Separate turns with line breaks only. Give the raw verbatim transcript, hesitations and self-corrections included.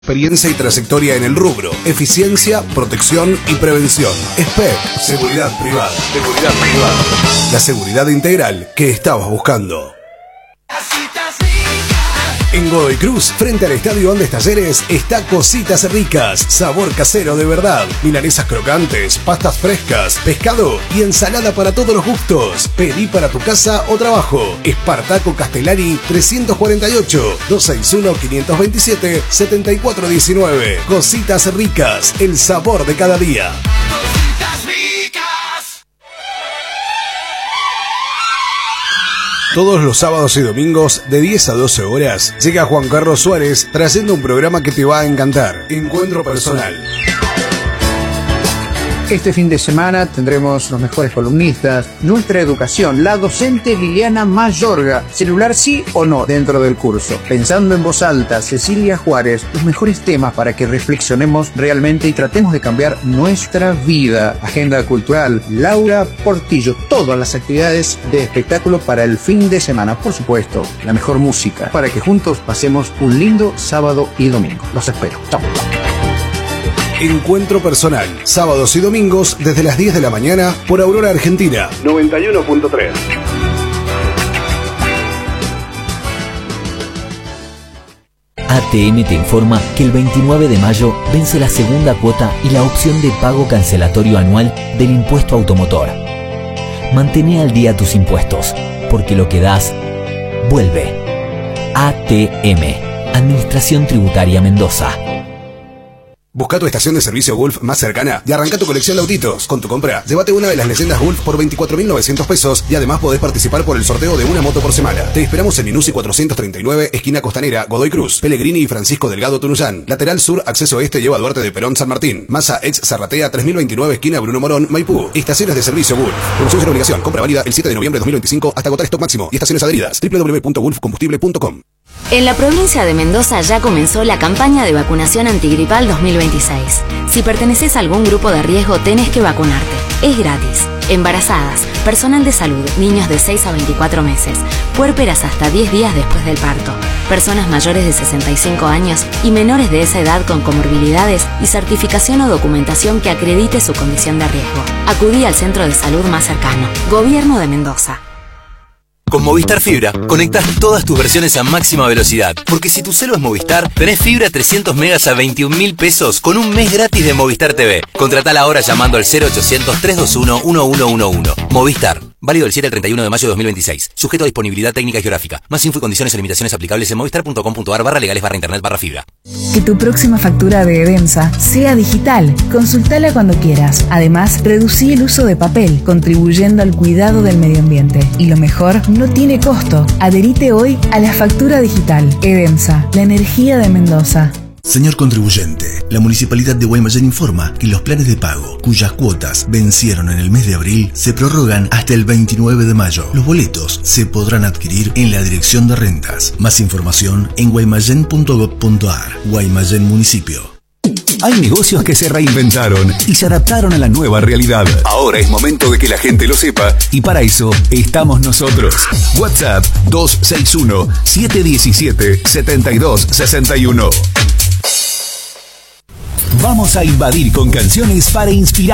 Experiencia y trayectoria en el rubro, eficiencia, protección y prevención. S P E C, seguridad privada. Seguridad privada. La seguridad integral que estabas buscando. En Godoy Cruz, frente al Estadio Andes Talleres, está Cositas Ricas, sabor casero de verdad, milanesas crocantes, pastas frescas, pescado y ensalada para todos los gustos. Pedí para tu casa o trabajo. Espartaco Castellari trescientos cuarenta y ocho, doscientos sesenta y uno, quinientos veintisiete, setenta y cuatro diecinueve. Cositas Ricas, el sabor de cada día. Todos los sábados y domingos de diez a doce horas llega Juan Carlos Suárez trayendo un programa que te va a encantar. Encuentro Personal.
Este fin de semana tendremos los mejores columnistas, nuestra educación, la docente Liliana Mayorga, celular sí o no dentro del curso. Pensando en voz alta, Cecilia Juárez, los mejores temas para que reflexionemos realmente y tratemos de cambiar nuestra vida. Agenda cultural, Laura Portillo, todas las actividades de espectáculo para el fin de semana. Por supuesto, la mejor música, para que juntos pasemos un lindo sábado y domingo. Los espero. Chao.
Encuentro Personal, sábados y domingos desde las diez de la mañana por Aurora Argentina noventa y uno punto tres.
A T M te informa que el veintinueve de mayo vence la segunda cuota y la opción de pago cancelatorio anual del impuesto automotor. Mantén al día tus impuestos, porque lo que das, vuelve. A T M, Administración Tributaria Mendoza.
Busca tu estación de servicio Gulf más cercana y arranca tu colección de autitos. Con tu compra, llévate una de las leyendas Gulf por veinticuatro mil novecientos pesos y además podés participar por el sorteo de una moto por semana. Te esperamos en Inusi cuatrocientos treinta y nueve, esquina Costanera, Godoy Cruz, Pellegrini y Francisco Delgado Tunuyán. Lateral sur, acceso este, lleva a Duarte de Perón San Martín. Masa ex Zarratea tres mil veintinueve, esquina Bruno Morón, Maipú. Estaciones de servicio Gulf. Promoción sin obligación. Compra válida el siete de noviembre de dos mil veinticinco hasta agotar stock máximo y estaciones adheridas. doble u doble u doble u punto gulf combustible punto com.
En la provincia de Mendoza ya comenzó la campaña de vacunación antigripal dos mil veintiséis. Si perteneces a algún grupo de riesgo, tenés que vacunarte. Es gratis. Embarazadas, personal de salud, niños de seis a veinticuatro meses, puérperas hasta diez días después del parto, personas mayores de sesenta y cinco años y menores de esa edad con comorbilidades y certificación o documentación que acredite su condición de riesgo. Acudí al centro de salud más cercano. Gobierno de Mendoza.
Con Movistar Fibra, conectás todas tus versiones a máxima velocidad. Porque si tu celo es Movistar, tenés fibra trescientos megas a veintiún mil pesos con un mes gratis de Movistar T V. Contratala ahora llamando al cero ochocientos, trescientos veintiuno, uno uno uno uno. Movistar. Válido del siete al treinta y uno de mayo de dos mil veintiséis. Sujeto a disponibilidad técnica y geográfica. Más info y condiciones o limitaciones aplicables en movistar punto com punto ar barra legales barra internet barra fibra.
Que tu próxima factura de Edemsa sea digital. Consultala cuando quieras. Además, reducí el uso de papel, contribuyendo al cuidado del medio ambiente. Y lo mejor, no tiene costo. Adherite hoy a la factura digital. Edemsa, la energía de Mendoza.
Señor contribuyente, la Municipalidad de Guaymallén informa que los planes de pago cuyas cuotas vencieron en el mes de abril se prorrogan hasta el veintinueve de mayo. Los boletos se podrán adquirir en la Dirección de Rentas. Más información en guaymallén punto gob punto ar. Guaymallén Municipio.
Hay negocios que se reinventaron y se adaptaron a la nueva realidad. Ahora es momento de que la gente lo sepa y para eso estamos nosotros. WhatsApp dos seis uno, siete uno siete, siete dos seis uno. Vamos a invadir con canciones para inspirar.